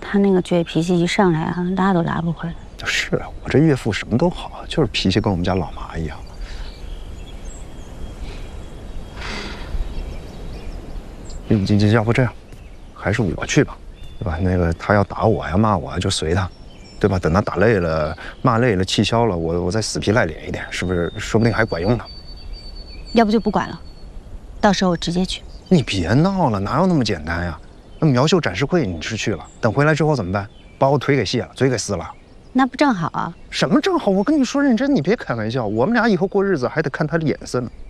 他那个倔脾气一上来啊，拉都拉不回来。 是啊，我这岳父什么都好，就是脾气跟我们家老麻一样。要不这样，还是我去吧，对吧？那个他要打我呀、骂我呀，就随他，对吧？等他打累了、骂累了、气消了，我再死皮赖脸一点，是不是？说不定还管用呢。 要不就不管了，到时候直接去。 你别闹了，哪有那么简单呀？那苗绣展示会你是去了，等回来之后怎么办？把我腿给卸了，嘴给撕了。 那不正好啊？ 什么正好？我跟你说认真，你别开玩笑。我们俩以后过日子还得看他的眼色呢。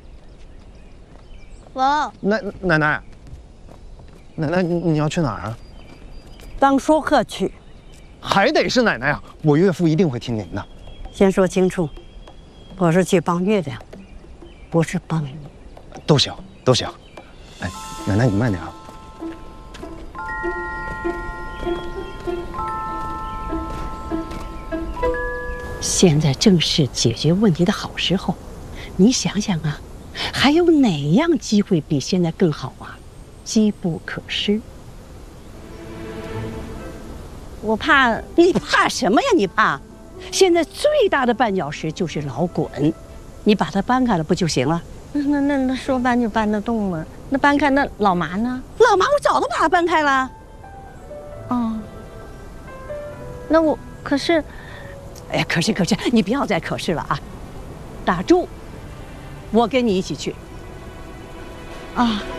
王奶奶，你要去哪儿啊？ 当说客去。 还得是奶奶啊！我岳父一定会听您的。 先说清楚，我是去帮月亮，不是帮你。 都行，都行。哎，奶奶你慢点啊。 现在正是解决问题的好时候，你想想啊，还有哪样机会比现在更好啊？机不可失。 我怕。 你怕什么呀？你怕？现在最大的绊脚石就是老滚，你把它搬开了不就行了？ 那说搬就搬得动吗？那搬开那老麻呢？ 老麻我早都把它搬开了。 哦。那我可是。 哎呀，可是，你不要再可是了啊！大柱，我跟你一起去。 啊。